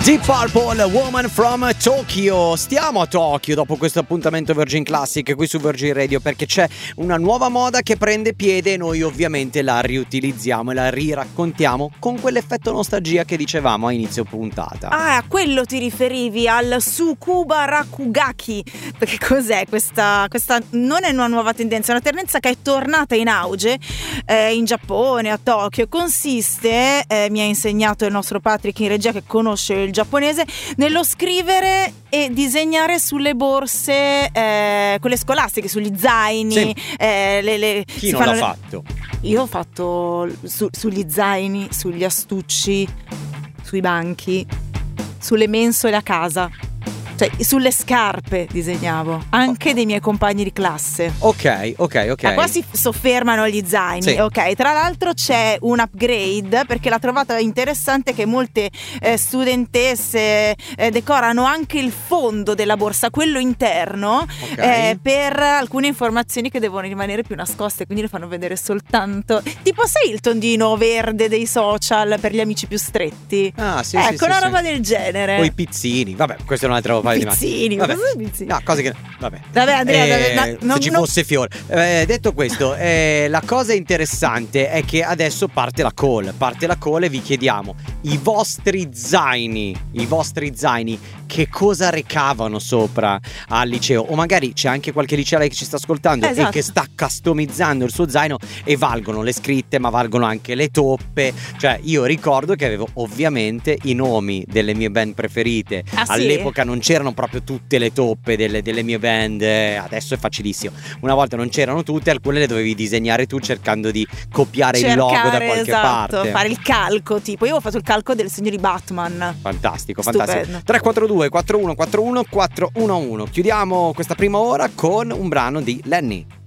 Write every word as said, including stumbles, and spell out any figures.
Deep Purple, Woman from Tokyo. Stiamo a Tokyo dopo questo appuntamento Virgin Classic qui su Virgin Radio, perché c'è una nuova moda che prende piede e noi ovviamente la riutilizziamo e la riraccontiamo con quell'effetto nostalgia che dicevamo a inizio puntata. Ah, a quello ti riferivi, al Tsukuba Rakugaki. Perché cos'è questa? Questa non è una nuova tendenza, è una tendenza che è tornata in auge eh, in Giappone, a Tokyo. Consiste, eh, mi ha insegnato il nostro Patrick in regia che conosce il giapponese, nello scrivere e disegnare sulle borse, eh, quelle scolastiche, sugli zaini. Sì. eh, le, le, Chi non l'ha le... fatto? Io ho fatto su, sugli zaini, sugli astucci, sui banchi, sulle mensole a casa. Cioè, sulle scarpe disegnavo, anche oh. dei miei compagni di classe. Ok, ok, ok. Ah, qua si soffermano gli zaini. Sì. Ok, tra l'altro c'è un upgrade, perché l'ho trovata interessante che molte eh, studentesse eh, decorano anche il fondo della borsa, quello interno, okay. eh, per alcune informazioni che devono rimanere più nascoste, quindi le fanno vedere soltanto. Tipo, sai il tondino verde dei social per gli amici più stretti? Ah, sì, ecco, sì, una sì, roba sì. del genere. O i pizzini, vabbè, questo è un altro paio di Pizzini, vabbè. cosa sono pizzini? No, cose che vabbè. Vabbè, Andrea, eh, vabbè, no, non, se ci non... fosse Fiore. Eh, detto questo, eh, la cosa interessante è che adesso parte la call, parte la call e vi chiediamo i vostri zaini, i vostri zaini che cosa recavano sopra al liceo, o magari c'è anche qualche liceale che ci sta ascoltando esatto. e che sta customizzando il suo zaino e valgono le scritte, ma valgono anche le toppe. Cioè, io ricordo che avevo ovviamente i nomi delle mie band preferite. Ah, all'epoca sì? non c'erano proprio tutte le toppe delle, delle mie band, adesso è facilissimo. Una volta non c'erano tutte, alcune le dovevi disegnare tu cercando di copiare Cercare, il logo da qualche esatto, parte, fare il calco, tipo io ho fatto il calco del segno di Batman. fantastico, Stupendo. fantastico. Tre quattro due quattro uno quattro uno quattro uno uno. Chiudiamo questa prima ora con un brano di Lenny.